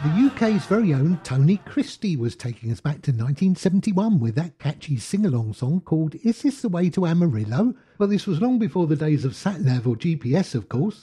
The UK's very own Tony Christie was taking us back to 1971 with that catchy sing-along song called Is This the Way to Amarillo? Well, this was long before the days of sat-nav or GPS, of course.